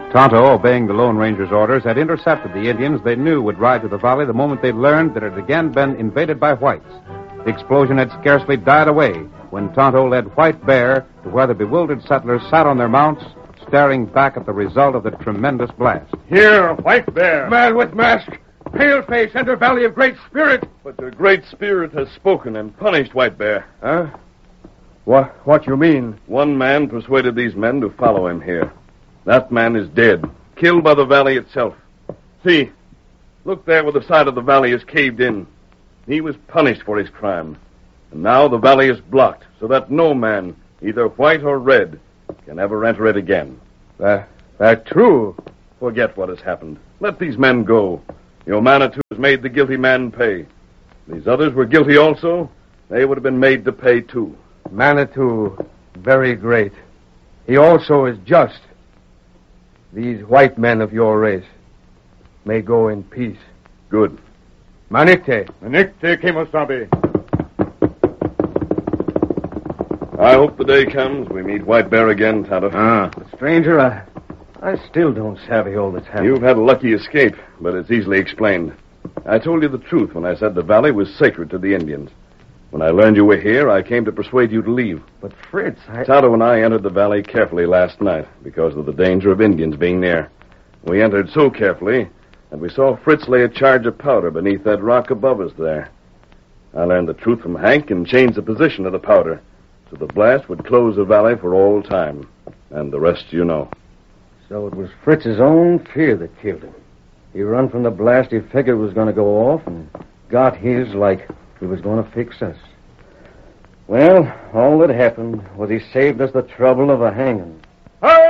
Tonto, obeying the Lone Ranger's orders, had intercepted the Indians they knew would ride to the valley the moment they learned that it had again been invaded by whites. The explosion had scarcely died away when Tonto led White Bear to where the bewildered settlers sat on their mounts, staring back at the result of the tremendous blast. Here, White Bear. Man with mask. Paleface, enter Valley of Great Spirit. But the Great Spirit has spoken and punished White Bear. Huh? What you mean? One man persuaded these men to follow him here. That man is dead, killed by the valley itself. See, look there where the side of the valley is caved in. He was punished for his crime. And now the valley is blocked, so that no man, either white or red, can ever enter it again. That true. Forget what has happened. Let these men go. Your Manitou has made the guilty man pay. These others were guilty also. They would have been made to pay too. Manitou, very great. He also is just. These white men of your race may go in peace. Good. Manikte. Manikte, Kemosabe. I hope the day comes we meet White Bear again, Tonto. Stranger, I still don't savvy all that's happened. You've had a lucky escape, but it's easily explained. I told you the truth when I said the valley was sacred to the Indians. When I learned you were here, I came to persuade you to leave. But Fritz, Tonto and I entered the valley carefully last night because of the danger of Indians being near. We entered so carefully that we saw Fritz lay a charge of powder beneath that rock above us there. I learned the truth from Hank and changed the position of the powder so the blast would close the valley for all time. And the rest you know. So it was Fritz's own fear that killed him. He run from the blast he figured was going to go off and got his like he was going to fix us. Well, all that happened was he saved us the trouble of a hanging. Hi!